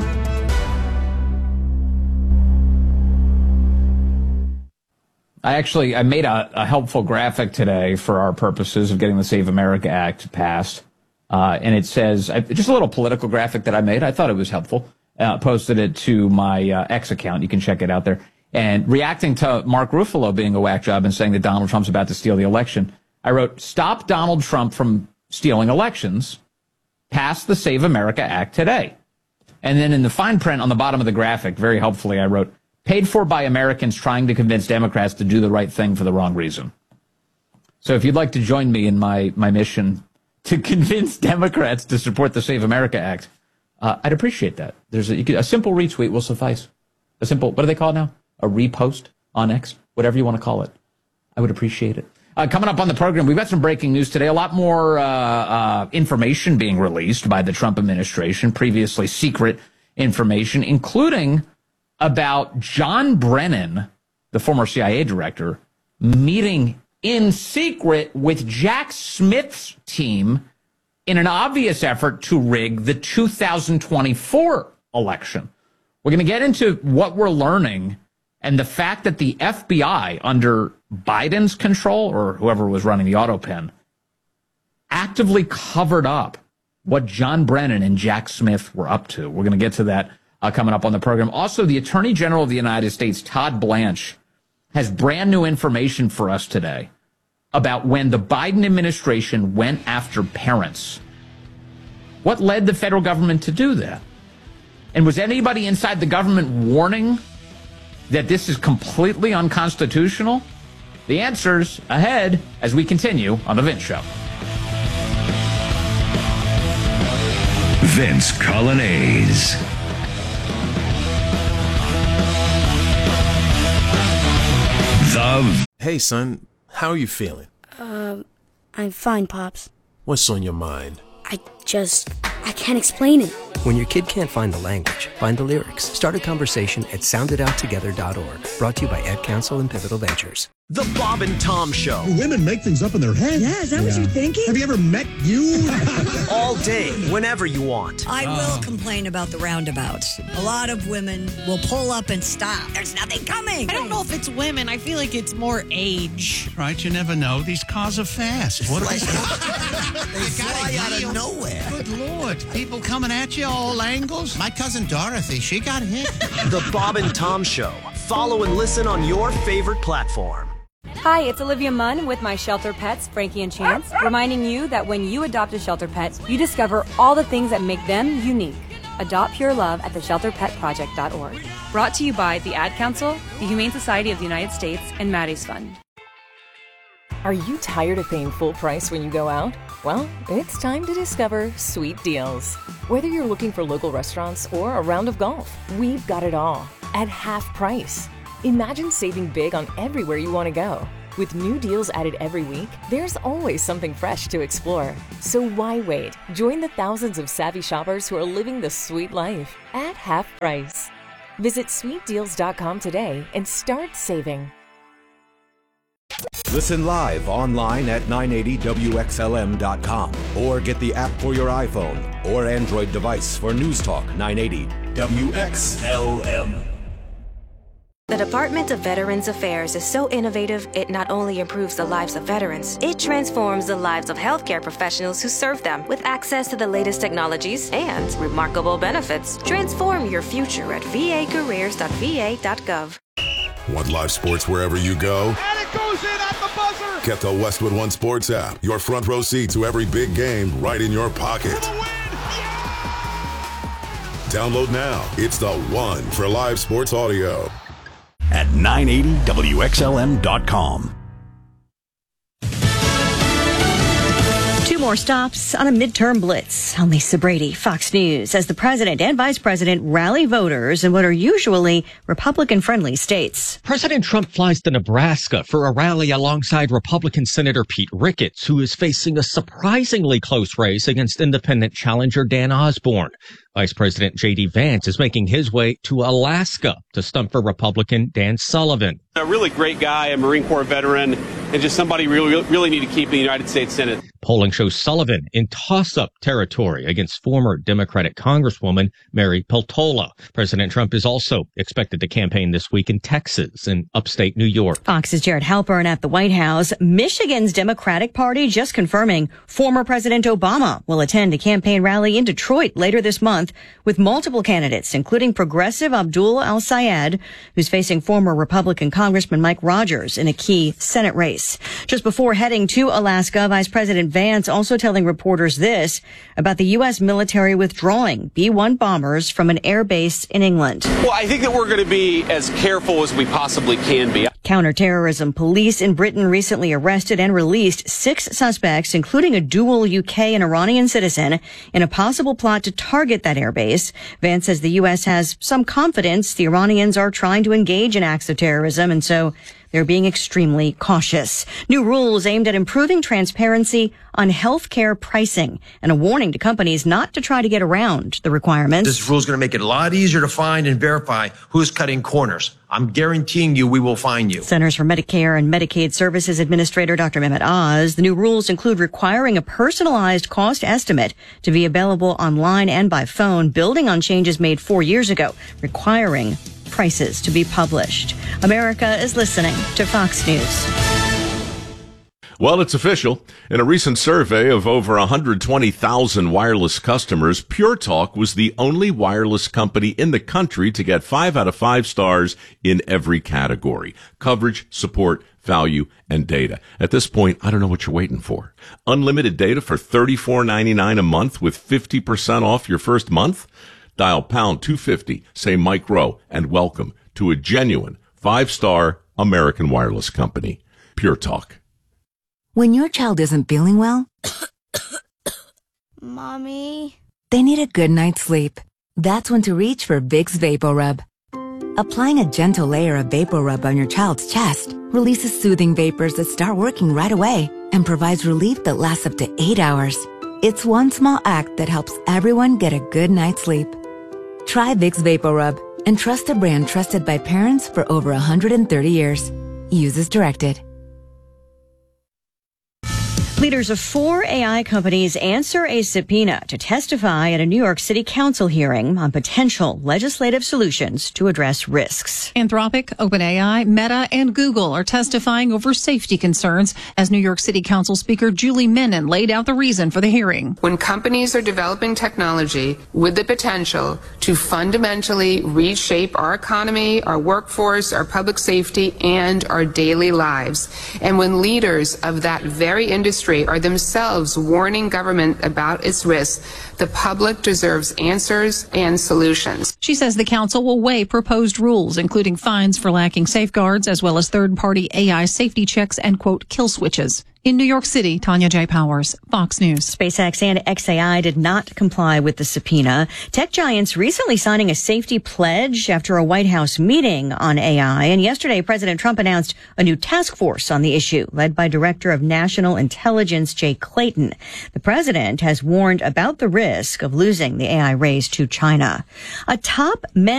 I made a helpful graphic today for our purposes of getting the Save America Act passed. And it says, just a little political graphic that I made. I thought it was helpful. Posted it to my X account. You can check it out there. And reacting to Mark Ruffalo being a whack job and saying that Donald Trump's about to steal the election, I wrote, stop Donald Trump from stealing elections. Pass the Save America Act today. And then in the fine print on the bottom of the graphic, very helpfully, I wrote, paid for by Americans trying to convince Democrats to do the right thing for the wrong reason. So if you'd like to join me in my mission to convince Democrats to support the Save America Act, I'd appreciate that. There's a simple retweet will suffice. A simple, what do they call it now? A repost on X, whatever you want to call it. I would appreciate it. Coming up on the program, we've got some breaking news today. A lot more information being released by the Trump administration, previously secret information, including about John Brennan, the former CIA director, meeting in secret with Jack Smith's team in an obvious effort to rig the 2024 election. We're going to get into what we're learning and the fact that the FBI, under Biden's control, or whoever was running the autopen, actively covered up what John Brennan and Jack Smith were up to. We're going to get to that coming up on the program. Also, the Attorney General of the United States, Todd Blanche, has brand new information for us today about when the Biden administration went after parents. What led the federal government to do that? And was anybody inside the government warning that this is completely unconstitutional? The answer's ahead as we continue on The Vince Show.
Vince Colonnese.
Hey, son, how are you feeling?
I'm fine, Pops.
What's on your mind?
I can't explain it.
When your kid can't find the language, find the lyrics. Start a conversation at sounditouttogether.org. Brought to you by Ad Council and Pivotal Ventures.
The Bob and Tom Show.
Women make things up in their head.
Yeah, is that what you're thinking?
Have you ever met you?
All day, whenever you want.
I will complain about the roundabouts. A lot of women will pull up and stop. There's nothing coming.
I don't know if it's women. I feel like it's more age.
Right, you never know. These cars are fast. What They fly out of nowhere. Good Lord. People coming at you all angles. My cousin Dorothy, she got hit.
The Bob and Tom Show. Follow and listen on your favorite platform.
Hi, it's Olivia Munn with my shelter pets, Frankie and Chance, reminding you that when you adopt a shelter pet, you discover all the things that make them unique. Adopt pure love at theshelterpetproject.org. Brought to you by the Ad Council, the Humane Society of the United States, and Maddie's Fund.
Are you tired of paying full price when you go out? Well, it's time to discover Sweet Deals. Whether you're looking for local restaurants or a round of golf, we've got it all at half price. Imagine saving big on everywhere you want to go. With new deals added every week, there's always something fresh to explore. So why wait? Join the thousands of savvy shoppers who are living the sweet life at half price. Visit sweetdeals.com today and start saving.
Listen live online at 980WXLM.com or get the app for your iPhone or Android device for News Talk 980 WXLM.
The Department of Veterans Affairs is so innovative, it not only improves the lives of veterans, it transforms the lives of healthcare professionals who serve them with access to the latest technologies and remarkable benefits. Transform your future at vacareers.va.gov.
Want live sports wherever you go?
And it goes in at the buzzer!
Get the Westwood One Sports app. Your front row seat to every big game right in your pocket.
For the win! Yeah!
Download now. It's the one for live sports audio.
At 980WXLM.com.
Two more stops on a midterm blitz. I'm Lisa Brady, Fox News, as the president and vice president rally voters in what are usually Republican-friendly states.
President Trump flies to Nebraska for a rally alongside Republican Senator Pete Ricketts, who is facing a surprisingly close race against independent challenger Dan Osborne. Vice President J.D. Vance is making his way to Alaska to stump for Republican Dan Sullivan.
A really great guy, a Marine Corps veteran, and just somebody we really need to keep in the United States Senate.
Polling shows Sullivan in toss-up territory against former Democratic Congresswoman Mary Peltola. President Trump is also expected to campaign this week in Texas and upstate New York.
Fox's Jared Halpern at the White House. Michigan's Democratic Party just confirming former President Obama will attend a campaign rally in Detroit later this month with multiple candidates, including progressive Abdul al-Sayed, who's facing former Republican Congressman Mike Rogers in a key Senate race. Just before heading to Alaska, Vice President Vance also telling reporters this about the U.S. military withdrawing B-1 bombers from an air base in England.
Well, I think that we're going to be as careful as we possibly can be.
Counterterrorism police in Britain recently arrested and released 6 suspects, including a dual UK and Iranian citizen, in a possible plot to target that airbase. Vance says the U.S. has some confidence the Iranians are trying to engage in acts of terrorism, and so they're being extremely cautious. New rules aimed at improving transparency on health care pricing and a warning to companies not to try to get around the requirements.
This rule is going to make it a lot easier to find and verify who's cutting corners. I'm guaranteeing you we will find you.
Centers for Medicare and Medicaid Services Administrator Dr. Mehmet Oz. The new rules include requiring a personalized cost estimate to be available online and by phone, building on changes made 4 years ago, requiring prices to be published. America is listening to Fox News.
Well, it's official. In a recent survey of over 120,000 wireless customers, Pure Talk was the only wireless company in the country to get 5 out of 5 stars in every category: coverage, support, value, and data. At this point, I don't know what you're waiting for. Unlimited data for $34.99 a month with 50% off your first month? Dial pound 250, say Mike Rowe, and welcome to a genuine 5-star American wireless company. Pure Talk.
When your child isn't feeling well,
Mommy,
they need a good night's sleep. That's when to reach for Vicks VapoRub. Applying a gentle layer of VapoRub on your child's chest releases soothing vapors that start working right away and provides relief that lasts up to 8 hours. It's one small act that helps everyone get a good night's sleep. Try Vicks VapoRub and trust a brand trusted by parents for over 130 years. Use as directed.
Leaders of 4 AI companies answer a subpoena to testify at a New York City Council hearing on potential legislative solutions to address risks.
Anthropic, OpenAI, Meta, and Google are testifying over safety concerns as New York City Council Speaker Julie Menin laid out the reason for the hearing.
When companies are developing technology with the potential to fundamentally reshape our economy, our workforce, our public safety, and our daily lives, and when leaders of that very industry industry are themselves warning government about its risks, the public deserves answers and solutions.
She says the council will weigh proposed rules, including fines for lacking safeguards, as well as third-party AI safety checks and, quote, kill switches. In New York City, Tanya J. Powers, Fox News.
SpaceX and xAI did not comply with the subpoena. Tech giants recently signing a safety pledge after a White House meeting on AI. And yesterday, President Trump announced a new task force on the issue, led by Director of National Intelligence Jay Clayton. The president has warned about the risk of losing the AI race to China. A top men